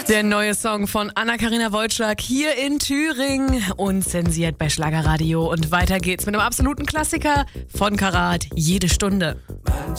Der neue Song von Anna-Karina Wojcik hier in Thüringen, unzensiert bei Schlagerradio. Und weiter geht's mit einem absoluten Klassiker von Karat, Jede Stunde.